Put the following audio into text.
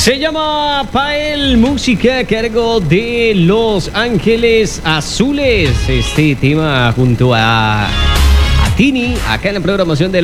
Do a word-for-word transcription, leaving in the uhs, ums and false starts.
Se llama Pael, música a cargo de Los Ángeles Azules. Este tema junto a, a Tini, acá en la programación de la